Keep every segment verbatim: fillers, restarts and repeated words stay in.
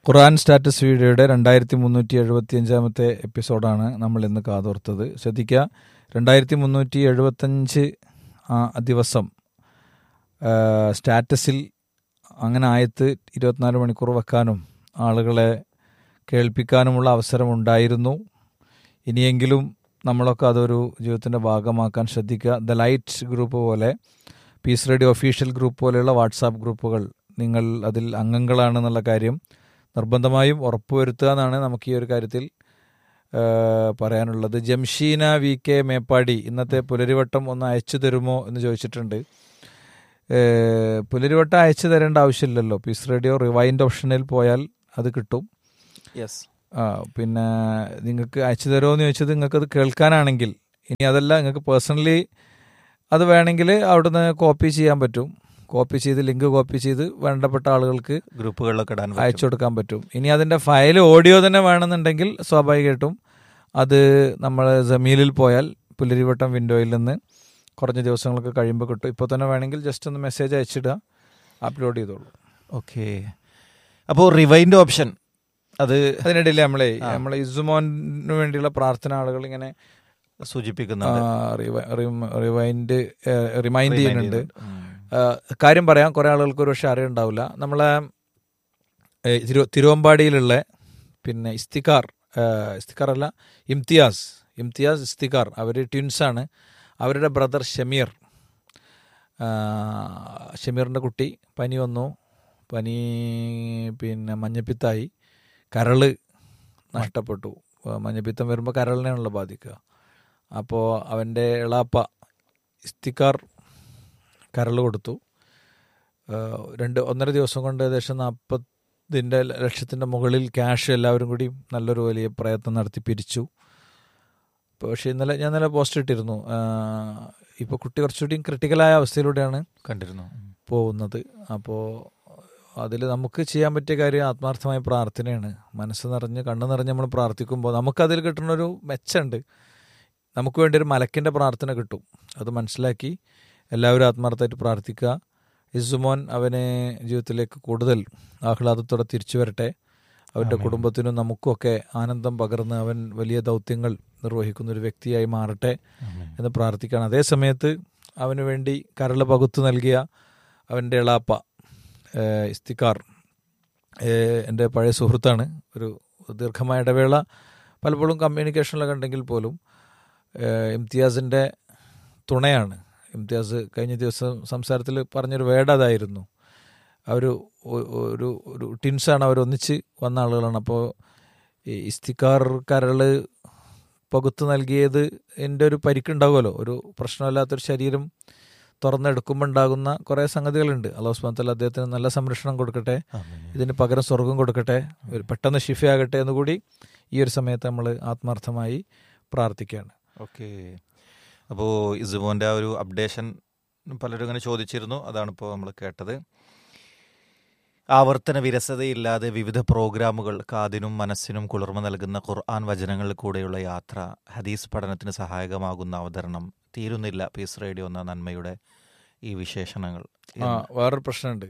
ഖുർആൻ status വീഡിയോയുടെ രണ്ടായിരത്തി മുന്നൂറ്റി എഴുപത്തി അഞ്ചാമത്തെ എപ്പിസോഡാണ് നമ്മൾ ഇന്ന് കാതോർത്തത്. ശ്രദ്ധിക്കുക, രണ്ടായിരത്തി മുന്നൂറ്റി എഴുപത്തഞ്ച് ദിവസം സ്റ്റാറ്റസിൽ അങ്ങനെ ആയത്ത് ഇരുപത്തിനാല് മണിക്കൂർ വെക്കാനും ആളുകളെ കേൾപ്പിക്കാനുമുള്ള അവസരമുണ്ടായിരുന്നു. ഇനിയെങ്കിലും നമ്മളൊക്കെ അതൊരു ജീവിതത്തിൻ്റെ ഭാഗമാക്കാൻ ശ്രദ്ധിക്കുക. ദ ലൈറ്റ് ഗ്രൂപ്പ് പോലെ, പീസ് റേഡിയോ ഒഫീഷ്യൽ ഗ്രൂപ്പ് പോലെയുള്ള വാട്സാപ്പ് ഗ്രൂപ്പുകൾ നിങ്ങൾ അതിൽ അംഗങ്ങളാണെന്നുള്ള കാര്യം നിർബന്ധമായും ഉറപ്പുവരുത്തുക എന്നാണ് നമുക്ക് ഈ ഒരു കാര്യത്തിൽ പറയാനുള്ളത്. ജംഷീന വി കെ മേപ്പാടി ഇന്നത്തെ പുലരിവട്ടം ഒന്ന് അയച്ചു തരുമോ എന്ന് ചോദിച്ചിട്ടുണ്ട്. പുലരിവട്ടം അയച്ചു തരേണ്ട ആവശ്യമില്ലല്ലോ. പീസ് റേഡിയോ റിവൈൻഡ് ഓപ്ഷനിൽ പോയാൽ അത് കിട്ടും. യെസ്. ആ പിന്നെ നിങ്ങൾക്ക് അയച്ചു തരുമോ എന്ന് ചോദിച്ചത് നിങ്ങൾക്കത് കേൾക്കാനാണെങ്കിൽ, ഇനി അതല്ല നിങ്ങൾക്ക് പേഴ്സണലി അത് വേണമെങ്കിൽ അവിടുന്ന് കോപ്പി ചെയ്യാൻ പറ്റും. കോപ്പി ചെയ്ത് ലിങ്ക് കോപ്പി ചെയ്ത് വേണ്ടപ്പെട്ട ആളുകൾക്ക് ഗ്രൂപ്പുകളിലൊക്കെ ഇടാൻ അയച്ചു കൊടുക്കാൻ പറ്റും. ഇനി അതിൻ്റെ ഫയൽ ഓഡിയോ തന്നെ വേണമെന്നുണ്ടെങ്കിൽ സ്വാഭാവികമായിട്ടും അത് നമ്മൾ ജമീലിൽ പോയാൽ പുലരിവട്ടം വിൻഡോയിൽ നിന്ന് കുറഞ്ഞ ദിവസങ്ങളൊക്കെ കഴിയുമ്പോൾ കിട്ടും. ഇപ്പോൾ തന്നെ വേണമെങ്കിൽ ജസ്റ്റ് ഒന്ന് മെസ്സേജ് അയച്ചിടുക, അപ്ലോഡ് ചെയ്തോളൂ. ഓക്കെ. അപ്പോൾ റിവൈൻഡ് ഓപ്ഷൻ അത് അതിനിടയിൽ നമ്മളെ നമ്മളെ ഇസുമോന് വേണ്ടിയുള്ള പ്രാർത്ഥന ആളുകൾ ഇങ്ങനെ സൂചിപ്പിക്കുന്നുണ്ട്, റിവൈൻഡ് റിമൈൻഡ് ചെയ്യുന്നുണ്ട്. കാര്യം പറയാം, കുറേ ആളുകൾക്ക് ഒരു പക്ഷേ അറിയുണ്ടാവില്ല. നമ്മളെ തിരു തിരുവമ്പാടിയിലുള്ള പിന്നെ ഇസ്തിക്കാർ ഇസ്തിക്കാർ അല്ല ഇംതിയാസ് ഇംതിയാസ് ഇസ്തിക്കാർ, അവർ ട്വിൻസാണ്. അവരുടെ ബ്രദർ ഷമീർ ഷമീറിൻ്റെ കുട്ടി പനി വന്നു. പനി പിന്നെ മഞ്ഞപ്പിത്തായി, കരള് നഷ്ടപ്പെട്ടു. മഞ്ഞപ്പിത്തം വരുമ്പോൾ കരളിനെയാണല്ലോ ബാധിക്കുക. അപ്പോൾ അവൻ്റെ എളാപ്പ ഇസ്തിക്കാർ കരൾ കൊടുത്തു. രണ്ട് ഒന്നര ദിവസം കൊണ്ട് ഏകദേശം നാൽപ്പതിൻ്റെ ലക്ഷത്തിൻ്റെ മുകളിൽ ക്യാഷ് എല്ലാവരും കൂടി നല്ലൊരു വലിയ പ്രയത്നം നടത്തി പിരിച്ചു. പക്ഷേ ഇന്നലെ ഞാൻ ഇന്നലെ പോസ്റ്റ് ഇട്ടിരുന്നു. ഇപ്പോൾ കുട്ടി കുറച്ചുകൂടി ക്രിട്ടിക്കലായ അവസ്ഥയിലൂടെയാണ് കണ്ടിരുന്നു പോകുന്നത്. അപ്പോൾ അതിൽ നമുക്ക് ചെയ്യാൻ പറ്റിയ കാര്യം ആത്മാർത്ഥമായ പ്രാർത്ഥനയാണ്. മനസ്സ് നിറഞ്ഞ് കണ്ണ് നിറഞ്ഞ് നമ്മൾ പ്രാർത്ഥിക്കുമ്പോൾ നമുക്കതിൽ കിട്ടുന്നൊരു മെച്ചമുണ്ട്. നമുക്ക് വേണ്ടി ഒരു മലക്കിൻ്റെ പ്രാർത്ഥന കിട്ടും. അത് മനസ്സിലാക്കി എല്ലാവരും ആത്മാർത്ഥമായിട്ട് പ്രാർത്ഥിക്കുക. ഇസുമോൻ അവനെ ജീവിതത്തിലേക്ക് കൂടുതൽ ആഹ്ലാദത്തോടെ തിരിച്ചു വരട്ടെ. അവൻ്റെ കുടുംബത്തിനും നമുക്കുമൊക്കെ ആനന്ദം പകർന്ന് അവൻ വലിയ ദൗത്യങ്ങൾ നിർവഹിക്കുന്ന ഒരു വ്യക്തിയായി മാറട്ടെ എന്ന് പ്രാർത്ഥിക്കുകയാണ്. അതേ സമയത്ത് അവന് വേണ്ടി കരൾ പകുത്തു നൽകിയ അവൻ്റെ എളാപ്പ ഇസ്തിക്കാർ എൻ്റെ പഴയ സുഹൃത്താണ്. ഒരു ദീർഘമായ ഇടവേള പലപ്പോഴും കമ്മ്യൂണിക്കേഷനിലൊക്കെ ഉണ്ടെങ്കിൽ പോലും ഇംതിയാസിൻ്റെ തുണയാണ്. ഇംതിയാസ് കഴിഞ്ഞ ദിവസം സംസാരത്തിൽ പറഞ്ഞൊരു വേർഡ് അതായിരുന്നു. അവർ ഒരു ഒരു ടിൻസാണ്, അവരൊന്നിച്ച് വന്ന ആളുകളാണ്. അപ്പോൾ ഈ ഇസ്തിക്കാർ കരള് പകുത്ത് നൽകിയത് എൻ്റെ ഒരു പരിക്കുണ്ടാവുമല്ലോ, ഒരു പ്രശ്നമില്ലാത്തൊരു ശരീരം തുറന്നെടുക്കുമ്പോൾ ഉണ്ടാകുന്ന കുറേ സംഗതികളുണ്ട്. അല്ലാഹു സുബ്ഹാനഹു വ തആല അദ്ദേഹത്തിന് നല്ല സംരക്ഷണം കൊടുക്കട്ടെ, ഇതിന് പകരം സ്വർഗം കൊടുക്കട്ടെ, ഒരു പെട്ടെന്ന് ഷിഫയാകട്ടെ എന്നുകൂടി ഈ ഒരു സമയത്ത് നമ്മൾ ആത്മാർത്ഥമായി പ്രാർത്ഥിക്കുകയാണ്. ഓക്കെ. അപ്പോൾ ഇസുമോൻ്റെ ആ ഒരു അപ്ഡേഷൻ പലരും ഇങ്ങനെ ചോദിച്ചിരുന്നു, അതാണിപ്പോൾ നമ്മൾ കേട്ടത്. ആവർത്തന വിരസതയില്ലാതെ വിവിധ പ്രോഗ്രാമുകൾ, കാതിനും മനസ്സിനും കുളിർമ നൽകുന്ന ഖുർആൻ വചനങ്ങളിൽ കൂടെയുള്ള യാത്ര, ഹദീസ് പഠനത്തിന് സഹായകമാകുന്ന അവതരണം, തീരുന്നില്ല പീസ് റേഡിയോ എന്ന നന്മയുടെ ഈ വിശേഷണങ്ങൾ. വേറൊരു പ്രശ്നമുണ്ട്.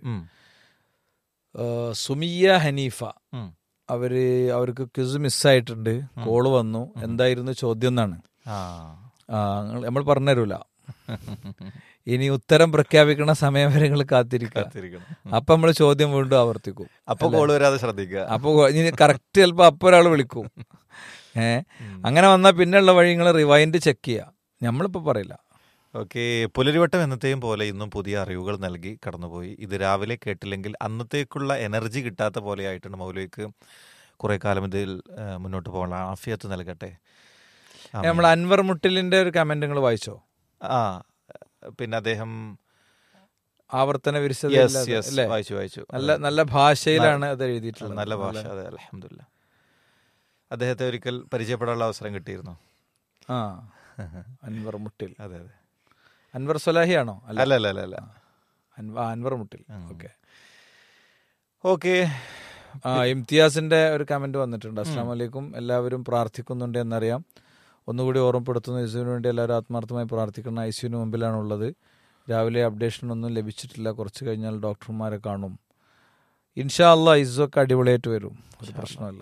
സുമിയ ഹനീഫ അവര് അവർക്ക് ക്വിസ് മിസ്സായിട്ടുണ്ട്. കോള് വന്നു. എന്തായിരുന്നു ചോദ്യം എന്നാണ്. ആ നമ്മൾ പറഞ്ഞുതരൂല. ഇനി ഉത്തരം പ്രഖ്യാപിക്കുന്ന സമയം വരെ നിങ്ങൾ കാത്തിരിക്കണം. അപ്പൊ നമ്മൾ ചോദ്യം വീണ്ടും ആവർത്തിക്കും. അപ്പൊ കോള് വരാതെ ശ്രദ്ധിക്കുക. അപ്പൊ ഇനി കറക്റ്റ് ചിലപ്പോ അപ്പൊ ഒരാൾ വിളിക്കും. ഏഹ് അങ്ങനെ വന്നാൽ പിന്നെയുള്ള വഴി നിങ്ങൾ റിവൈൻഡ് ചെക്ക് ചെയ്യുക. നമ്മളിപ്പോൾ പറയില്ല. ഓക്കെ. പുലരിവട്ടം എന്നത്തെയും പോലെ ഇന്നും പുതിയ അറിവുകൾ നൽകി കടന്നുപോയി. ഇത് രാവിലെ കേട്ടില്ലെങ്കിൽ അന്നത്തേക്കുള്ള എനർജി കിട്ടാത്ത പോലെ ആയിട്ടുണ്ട്. മൗലവിക്ക് കുറെ കാലം ഇതിൽ മുന്നോട്ട് പോകാനുള്ള ആഫിയത്ത് നൽകട്ടെ. നമ്മൾ അൻവർ മുട്ടിലിന്റെ ഒരു കമന്റ് നിങ്ങൾ വായിച്ചോ? ആ പിന്നെ അദ്ദേഹം ആവർത്തന വിരസത വായിച്ചു വായിച്ചു നല്ല നല്ല ഭാഷയിലാണ് അത് എഴുതിയിട്ടുള്ളത്. നല്ല ഭാഷ. അതെ, അൽഹംദുലില്ലാ. അദ്ദേഹത്തെ ഒരിക്കൽ പരിചയപ്പെടാനുള്ള അവസരം കിട്ടിയിരുന്നു. ആ അൻവർ മുട്ടിൽ. അതെ അതെ. അൻവർ സ്വലാഹിയാണോ? അല്ല അല്ല അല്ല അല്ല അൻവർ മുട്ടിൽ. Okay okay. ആ ഇംതിയാസിന്റെ ഒരു കമന്റ് വന്നിട്ടുണ്ട്. അസ്സലാമു അലൈക്കും, എല്ലാവരും പ്രാർത്ഥിക്കുന്നുണ്ട് എന്നറിയാം. ഒന്നുകൂടി ഓർമ്മപ്പെടുത്തുന്നു, ഐസിയുവിന് വേണ്ടി എല്ലാവരും ആത്മാർത്ഥമായി പ്രാർത്ഥിക്കണം. ഐസിയുവിന് മുമ്പിലാണുള്ളത്. രാവിലെ അപ്ഡേഷൻ ഒന്നും ലഭിച്ചിട്ടില്ല. കുറച്ച് കഴിഞ്ഞാൽ ഡോക്ടർമാരെ കാണും. ഇൻഷാ അല്ലാ ഇസ്സൊക്കെ അടിപൊളിയായിട്ട് വരും, ഒരു പ്രശ്നമല്ല.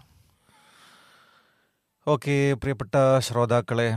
ഓക്കെ, പ്രിയപ്പെട്ട ശ്രോതാക്കളെ,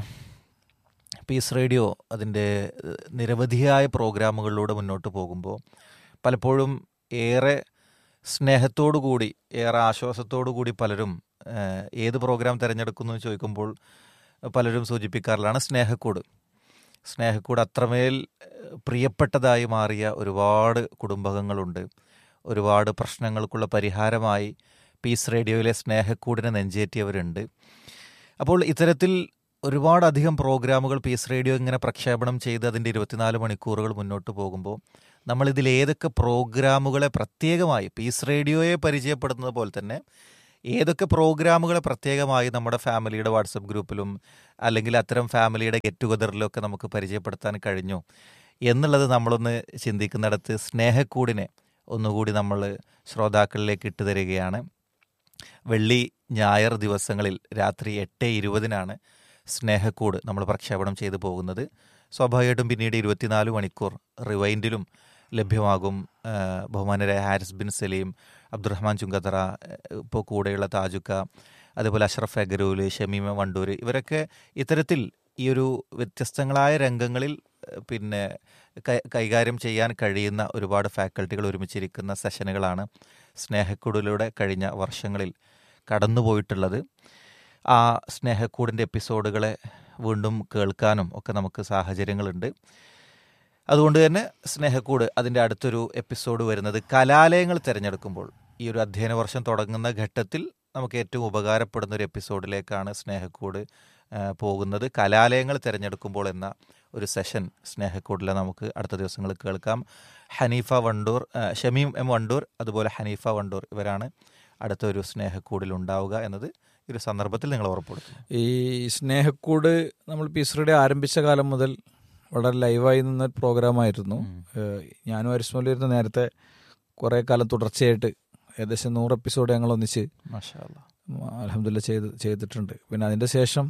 പീസ് റേഡിയോ അതിൻ്റെ നിരവധിയായ പ്രോഗ്രാമുകളിലൂടെ മുന്നോട്ട് പോകുമ്പോൾ പലപ്പോഴും ഏറെ സ്നേഹത്തോടു കൂടി, ഏറെ ആശ്വാസത്തോടു കൂടി പലരും ഏത് പ്രോഗ്രാം തിരഞ്ഞെടുക്കുന്നു എന്ന് ചോദിക്കുമ്പോൾ പലരും സൂചിപ്പിക്കാറുള്ളതാണ് സ്നേഹക്കൂട്. സ്നേഹക്കൂട് അത്രമേൽ പ്രിയപ്പെട്ടതായി മാറിയ ഒരുപാട് കുടുംബങ്ങളുണ്ട്. ഒരുപാട് പ്രശ്നങ്ങൾക്കുള്ള പരിഹാരമായി പീസ് റേഡിയോയിലെ സ്നേഹക്കൂടിനെ നെഞ്ചേറ്റിയവരുണ്ട്. അപ്പോൾ ഇത്തരത്തിൽ ഒരുപാടധികം പ്രോഗ്രാമുകൾ പീസ് റേഡിയോ ഇങ്ങനെ പ്രക്ഷേപണം ചെയ്ത് അതിൻ്റെ ഇരുപത്തിനാല് മണിക്കൂറുകൾ മുന്നോട്ട് പോകുമ്പോൾ നമ്മളിതിൽ ഏതൊക്കെ പ്രോഗ്രാമുകളെ പ്രത്യേകമായി പീസ് റേഡിയോയെ പരിചയപ്പെടുന്നത് പോലെ തന്നെ ഏതൊക്കെ പ്രോഗ്രാമുകളെ പ്രത്യേകമായി നമ്മുടെ ഫാമിലിയുടെ വാട്സപ്പ് ഗ്രൂപ്പിലും അല്ലെങ്കിൽ അത്തരം ഫാമിലിയുടെ ഗെറ്റ് ടുഗദറിലൊക്കെ നമുക്ക് പരിചയപ്പെടുത്താൻ കഴിഞ്ഞു എന്നുള്ളത് നമ്മളൊന്ന് ചിന്തിക്കുന്നിടത്ത് സ്നേഹക്കൂടിനെ ഒന്നുകൂടി നമ്മൾ ശ്രോതാക്കളിലേക്ക് ഇട്ടു തരികയാണ്. വെള്ളി ഞായർ ദിവസങ്ങളിൽ രാത്രി എട്ട് ഇരുപതിനാണ് സ്നേഹക്കൂട് നമ്മൾ പ്രക്ഷേപണം ചെയ്തു പോകുന്നത്. സ്വാഭാവികമായിട്ടും പിന്നീട് ഇരുപത്തിനാല് മണിക്കൂർ റിവൈൻഡിലും ലഭ്യമാകും. ബഹുമാനരായ ഹാരിസ് ബിൻ സലീം, അബ്ദുറഹ്മാൻ ചുങ്കത്തറ, ഇപ്പോൾ കൂടെയുള്ള താജുക്ക, അതുപോലെ അഷ്റഫ് അഗരൂല്, ഷമീമ വണ്ടൂർ, ഇവരൊക്കെ ഇത്തരത്തിൽ ഈ ഒരു വ്യത്യസ്തങ്ങളായ രംഗങ്ങളിൽ പിന്നെ കൈകാര്യം ചെയ്യാൻ കഴിയുന്ന ഒരുപാട് ഫാക്കൽറ്റികൾ ഒരുമിച്ചിരിക്കുന്ന സെഷനുകളാണ് സ്നേഹക്കൂടിലൂടെ കഴിഞ്ഞ വർഷങ്ങളിൽ കടന്നുപോയിട്ടുള്ളത്. ആ സ്നേഹക്കൂടിൻ്റെ എപ്പിസോഡുകളെ വീണ്ടും കേൾക്കാനും ഒക്കെ നമുക്ക് സാഹചര്യങ്ങളുണ്ട്. അതുകൊണ്ട് തന്നെ സ്നേഹക്കൂട് അതിൻ്റെ അടുത്തൊരു എപ്പിസോഡ് വരുന്നത് കലാലയങ്ങൾ തിരഞ്ഞെടുക്കുമ്പോൾ, ഈ ഒരു അധ്യയന വർഷം തുടങ്ങുന്ന ഘട്ടത്തിൽ നമുക്ക് ഏറ്റവും ഉപകാരപ്പെടുന്ന ഒരു എപ്പിസോഡിലേക്കാണ് സ്നേഹക്കൂട് പോകുന്നത്. കലാലയങ്ങൾ തിരഞ്ഞെടുക്കുമ്പോൾ എന്ന ഒരു സെഷൻ സ്നേഹക്കൂടിൽ നമുക്ക് അടുത്ത ദിവസങ്ങളിൽ കേൾക്കാം. ഹനീഫ വണ്ടൂർ, ഷമീം എം വണ്ടൂർ, അതുപോലെ ഹനീഫ വണ്ടൂർ, ഇവരാണ് അടുത്തൊരു സ്നേഹക്കൂടിൽ ഉണ്ടാവുക എന്നത് ഈ ഒരു സന്ദർഭത്തിൽ നിങ്ങൾ ഉറപ്പെടുത്തും. ഈ സ്നേഹക്കൂട് നമ്മൾ പീസ് റേഡിയോ ആരംഭിച്ച കാലം മുതൽ വളരെ ലൈവായി നിന്ന പ്രോഗ്രാമായിരുന്നു. ഞാനും അരിസ്മോലിരുന്ന് നേരത്തെ കുറേ കാലം തുടർച്ചയായിട്ട് ഏകദേശം നൂറ് എപ്പിസോഡ് ഞങ്ങൾ ഒന്നിച്ച് അൽഹംദുലില്ലാ ചെയ്ത് ചെയ്തിട്ടുണ്ട്. പിന്നെ അതിൻ്റെ ശേഷം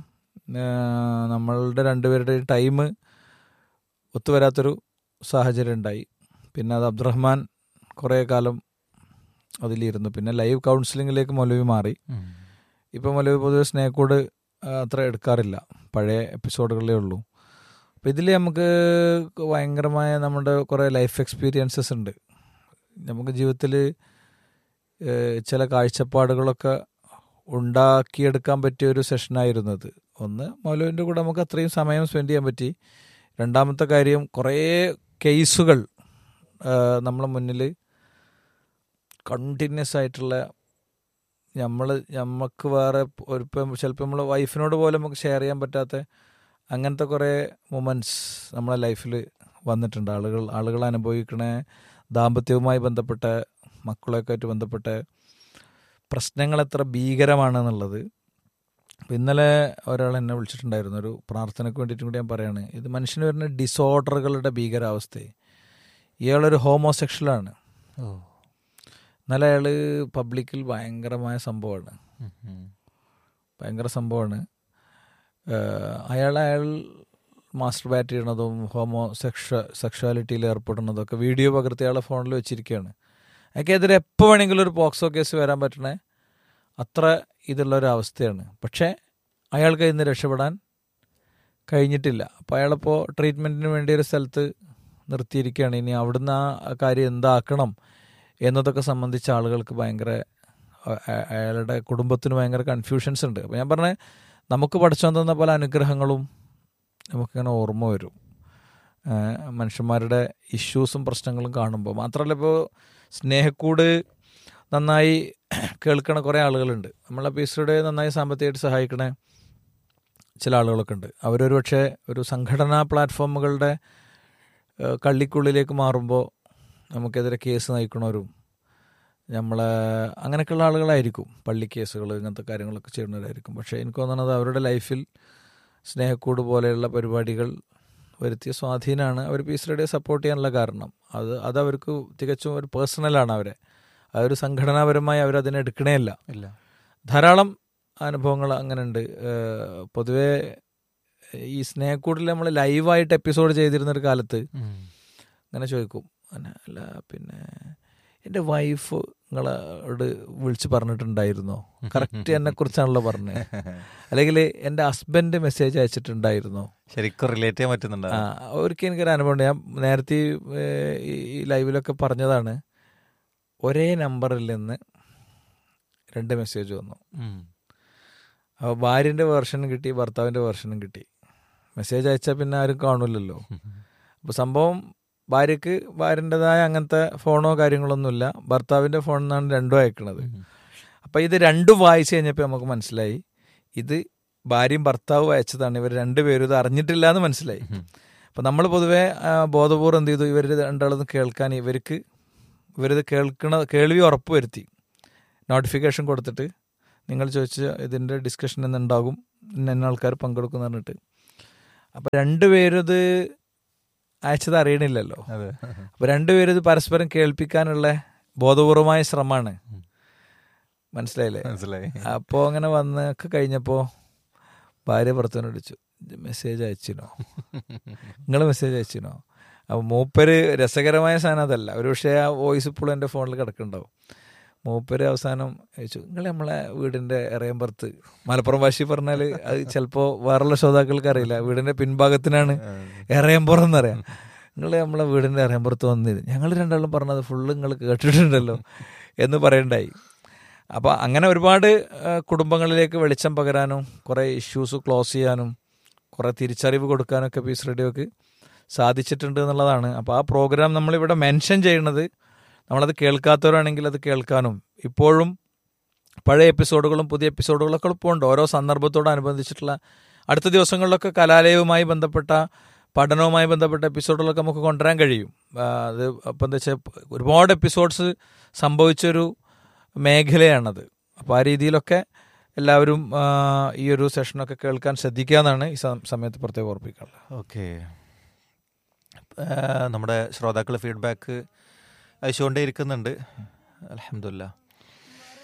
നമ്മളുടെ രണ്ടുപേരുടെ ടൈം ഒത്തുവരാത്തൊരു സാഹചര്യം ഉണ്ടായി. പിന്നെ അത് അബ്ദുറഹ്മാൻ കുറേ കാലം അതിലിരുന്നു. പിന്നെ ലൈവ് കൗൺസിലിങ്ങിലേക്ക് മൗലവി മാറി. ഇപ്പം മൗലവി പൊതുവെ സ്നേഹക്കൂട് അത്ര എടുക്കാറില്ല, പഴയ എപ്പിസോഡുകളേ ഉള്ളൂ. അപ്പം ഇതിൽ നമുക്ക് ഭയങ്കരമായ നമ്മുടെ കുറേ ലൈഫ് എക്സ്പീരിയൻസസ് ഉണ്ട്. നമുക്ക് ജീവിതത്തിൽ ചില കാഴ്ചപ്പാടുകളൊക്കെ ഉണ്ടാക്കിയെടുക്കാൻ പറ്റിയ ഒരു സെഷനായിരുന്നത്. ഒന്ന്, മൗലവിൻ്റെ കൂടെ നമുക്ക് അത്രയും സമയം സ്പെൻഡ് ചെയ്യാൻ പറ്റി. രണ്ടാമത്തെ കാര്യം, കുറേ കേസുകൾ നമ്മളെ മുന്നിൽ കണ്ടിന്യൂസ് ആയിട്ടുള്ള, നമ്മൾ നമുക്ക് വേറെ ഒരു ചിലപ്പോൾ നമ്മൾ വൈഫിനോട് പോലും നമുക്ക് ഷെയർ ചെയ്യാൻ പറ്റാത്ത അങ്ങനത്തെ കുറേ മൊമെൻറ്റ്സ് നമ്മളെ ലൈഫിൽ വന്നിട്ടുണ്ട്. ആളുകൾ ആളുകൾ അനുഭവിക്കണ ദാമ്പത്യവുമായി ബന്ധപ്പെട്ട, മക്കളൊക്കെ ആയിട്ട് ബന്ധപ്പെട്ട പ്രശ്നങ്ങൾ എത്ര ഭീകരമാണെന്നുള്ളത്. അപ്പം ഇന്നലെ ഒരാൾ എന്നെ വിളിച്ചിട്ടുണ്ടായിരുന്നു, ഒരു പ്രാർത്ഥനയ്ക്ക് വേണ്ടിയിട്ടും കൂടി ഞാൻ പറയാണ്. ഇത് മനുഷ്യന് വരുന്ന ഡിസോർഡറുകളുടെ ഭീകരാവസ്ഥയെ. ഇയാളൊരു ഹോമോസെക്ഷലാണ്. ഇന്നലെ അയാൾ പബ്ലിക്കിൽ ഭയങ്കരമായ സംഭവമാണ്, ഭയങ്കര സംഭവമാണ്. അയാൾ അയാൾ മാസ്റ്റർ ബാറ്റ് ചെയ്യണതും ഹോമോ സെക്ഷ സെക്ഷുവാലിറ്റിയിൽ ഏർപ്പെടുന്നതും ഒക്കെ വീഡിയോ പകർത്തി അയാളെ ഫോണിൽ വെച്ചിരിക്കുകയാണ്. അയാൾക്കെതിരെ എപ്പോൾ വേണമെങ്കിലും ഒരു പോക്സോ കേസ് വരാൻ പറ്റണേ അത്ര ഇതുള്ളൊരവസ്ഥയാണ്. പക്ഷേ അയാൾക്ക് ഇന്ന് രക്ഷപ്പെടാൻ കഴിഞ്ഞിട്ടില്ല. അപ്പോൾ അയാളിപ്പോൾ ട്രീറ്റ്മെൻറ്റിന് വേണ്ടി ഒരു സ്ഥലത്ത് നിർത്തിയിരിക്കുകയാണ്. ഇനി അവിടുന്ന് ആ കാര്യം എന്താക്കണം എന്നതൊക്കെ സംബന്ധിച്ച ആളുകൾക്ക് ഭയങ്കര, അയാളുടെ കുടുംബത്തിന് ഭയങ്കര കൺഫ്യൂഷൻസ് ഉണ്ട്. അപ്പോൾ ഞാൻ പറഞ്ഞ നമുക്ക് പഠിച്ചു തന്ന പല അനുഗ്രഹങ്ങളും നമുക്കിങ്ങനെ ഓർമ്മ വരും മനുഷ്യന്മാരുടെ ഇഷ്യൂസും പ്രശ്നങ്ങളും കാണുമ്പോൾ. മാത്രമല്ല, ഇപ്പോൾ സ്നേഹക്കൂട് നന്നായി കേൾക്കണ കുറേ ആളുകളുണ്ട്. നമ്മളെ പീസറുടെ നന്നായി സാമ്പത്തികമായിട്ട് സഹായിക്കണ ചില ആളുകളൊക്കെ ഉണ്ട്. അവരൊരു പക്ഷേ ഒരു സംഘടനാ പ്ലാറ്റ്ഫോമുകളുടെ കള്ളിക്കുള്ളിലേക്ക് മാറുമ്പോൾ നമുക്കെതിരെ കേസ് നയിക്കണവരും നമ്മളെ അങ്ങനെയൊക്കെയുള്ള ആളുകളായിരിക്കും. പള്ളി കേസുകൾ ഇങ്ങനത്തെ കാര്യങ്ങളൊക്കെ ചെയ്യുന്നവരായിരിക്കും. പക്ഷേ എനിക്ക് തോന്നുന്നത് അവരുടെ ലൈഫിൽ സ്നേഹക്കൂട് പോലെയുള്ള പരിപാടികൾ വരുത്തിയ സ്വാധീനമാണ് അവർ പീസ് റേഡിയോ സപ്പോർട്ട് ചെയ്യാനുള്ള കാരണം. അത് അതവർക്ക് തികച്ചും ഒരു പേഴ്സണലാണ്. അവരെ ആ ഒരു സംഘടനാപരമായി അവരതിനെ എടുക്കണേ ഇല്ല. ധാരാളം അനുഭവങ്ങൾ അങ്ങനെ ഉണ്ട്. പൊതുവേ ഈ സ്നേഹക്കൂടിൽ നമ്മൾ ലൈവായിട്ട് എപ്പിസോഡ് ചെയ്തിരുന്നൊരു കാലത്ത് അങ്ങനെ ചോദിക്കും, അല്ല പിന്നെ എൻ്റെ വൈഫ് നിങ്ങളോട് വിളിച്ച് പറഞ്ഞിട്ടുണ്ടായിരുന്നോ? കറക്റ്റ് എന്നെക്കുറിച്ചാണല്ലോ പറഞ്ഞത്. അല്ലെങ്കിൽ എൻ്റെ ഹസ്ബൻഡ് മെസ്സേജ് അയച്ചിട്ടുണ്ടായിരുന്നോ? ശരിക്കും റിലേറ്റ് ചെയ്യാൻ പറ്റുന്നുണ്ടോ? ആ, ഒരിക്കൽ എനിക്കൊരു അനുഭവം ഉണ്ട്. ഞാൻ നേരത്തെ ഈ ലൈവിലൊക്കെ പറഞ്ഞതാണ്. ഒരേ നമ്പറിൽ നിന്ന് രണ്ട് മെസ്സേജ് വന്നു. അപ്പോൾ ഭാര്യൻ്റെ വേർഷനും കിട്ടി, ഭർത്താവിൻ്റെ വേർഷനും കിട്ടി. മെസ്സേജ് അയച്ചാൽ പിന്നെ ആരും കാണില്ലല്ലോ. അപ്പോൾ സംഭവം ഭാര്യക്ക് ഭാര്യൻ്റെതായ അങ്ങനത്തെ ഫോണോ കാര്യങ്ങളൊന്നുമില്ല, ഭർത്താവിൻ്റെ ഫോണിൽ നിന്നാണ് രണ്ടും അയക്കണത്. അപ്പോൾ ഇത് രണ്ടും വായിച്ച് കഴിഞ്ഞപ്പോൾ നമുക്ക് മനസ്സിലായി ഇത് ഭാര്യയും ഭർത്താവും അയച്ചതാണ്. ഇവർ രണ്ടുപേരും ഇത് അറിഞ്ഞിട്ടില്ല എന്ന് മനസ്സിലായി. അപ്പം നമ്മൾ പൊതുവേ ബോധപൂർവ്വം എന്ത് ചെയ്തു, ഇവർ രണ്ടാളൊന്നും കേൾക്കാൻ ഇവർക്ക് ഇവരിത് കേൾക്കണ കേൾവി ഉറപ്പ് വരുത്തി നോട്ടിഫിക്കേഷൻ കൊടുത്തിട്ട് നിങ്ങൾ ചോദിച്ച ഇതിൻ്റെ ഡിസ്കഷൻ എന്നുണ്ടാകും, ഇന്ന ആൾക്കാർ പങ്കെടുക്കും എന്ന് പറഞ്ഞിട്ട്. അപ്പം രണ്ടുപേരും ഇത് അയച്ചത് അറിയണില്ലല്ലോ. അപ്പോൾ രണ്ടുപേരും ഇത് പരസ്പരം കേൾപ്പിക്കാനുള്ള ബോധപൂർവമായ ശ്രമമാണ്. മനസ്സിലായില്ലേ? മനസ്സിലായി. അപ്പോൾ അങ്ങനെ വന്നൊക്കെ കഴിഞ്ഞപ്പോൾ ഭാര്യ ഭർത്താവിനെ വിളിച്ചു, മെസ്സേജ് അയച്ചിനോ, നിങ്ങൾ മെസ്സേജ് അയച്ചിനോ? അപ്പോൾ മൂപ്പര് രസകരമായ സാധനം അതല്ല, ഒരു പക്ഷേ ആ വോയിസ് ഇപ്പോഴും എൻ്റെ ഫോണിൽ കിടക്കുന്നുണ്ടാവും. മൂപ്പര് അവസാനം ചോദിച്ചു, നിങ്ങൾ നമ്മളെ വീടിൻ്റെ ഇറയമ്പുറത്ത്, മലപ്പുറം ഭാഷയിൽ പറഞ്ഞാൽ അത് ചിലപ്പോൾ വേറെയുള്ള ശ്രോതാക്കൾക്ക് അറിയില്ല, വീടിൻ്റെ പിൻഭാഗത്തിനാണ് ഇറയമ്പുറം എന്നറിയാം. നിങ്ങൾ നമ്മളെ വീടിൻ്റെ ഇറയമ്പുറത്ത് വന്നത് ഞങ്ങൾ രണ്ടാളും പറഞ്ഞത് ഫുള്ള് നിങ്ങൾ കേട്ടിട്ടുണ്ടല്ലോ എന്ന് പറയണ്ടായി. അപ്പോൾ അങ്ങനെ ഒരുപാട് കുടുംബങ്ങളിലേക്ക് വെളിച്ചം പകരാനും കുറേ ഇഷ്യൂസ് ക്ലോസ് ചെയ്യാനും കുറേ തിരിച്ചറിവ് കൊടുക്കാനൊക്കെ പീസ് റേഡിയോക്ക് സാധിച്ചിട്ടുണ്ട് എന്നുള്ളതാണ്. അപ്പോൾ ആ പ്രോഗ്രാം നമ്മളിവിടെ മെൻഷൻ ചെയ്യുന്നത്, നമ്മളത് കേൾക്കാത്തവരാണെങ്കിൽ അത് കേൾക്കാനും, ഇപ്പോഴും പഴയ എപ്പിസോഡുകളും പുതിയ എപ്പിസോഡുകളൊക്കെ ഇപ്പോൾ ഉണ്ട്. ഓരോ സന്ദർഭത്തോടനുബന്ധിച്ചിട്ടുള്ള അടുത്ത ദിവസങ്ങളിലൊക്കെ കലാലയവുമായി ബന്ധപ്പെട്ട പഠനവുമായി ബന്ധപ്പെട്ട എപ്പിസോഡുകളൊക്കെ നമുക്ക് കൊണ്ടുവരാൻ കഴിയും. അത് അപ്പം എന്താ വെച്ചാൽ ഒരുപാട് എപ്പിസോഡ്സ് സംഭവിച്ചൊരു മേഖലയാണത്. അപ്പോൾ ആ രീതിയിലൊക്കെ എല്ലാവരും ഈ ഒരു സെഷനൊക്കെ കേൾക്കാൻ ശ്രദ്ധിക്കുക എന്നാണ് ഈ സമയത്ത് പ്രത്യേകം ഓർപ്പിക്കാനുള്ളത്. ഓക്കെ, നമ്മുടെ ശ്രോതാക്കൾ ഫീഡ്ബാക്ക് അയച്ചുകൊണ്ടേ ഇരിക്കുന്നുണ്ട്. അൽഹംദുലില്ലാഹ്.